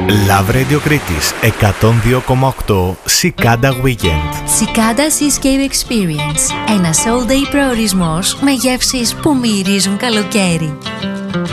Love Radio Κρήτης 102,8 Cicada Weekend. Cicada Seascape Experience. Ένας all-day προορισμός με γεύσεις που μυρίζουν καλοκαίρι.